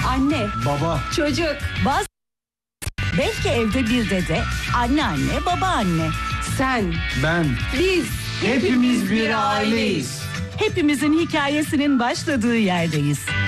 Anne, Baba. çocuk. Belki evde bir dede, anneanne, babaanne. Sen, Ben. biz. Hepimiz bir aileyiz. Hepimizin hikayesinin başladığı yerdeyiz.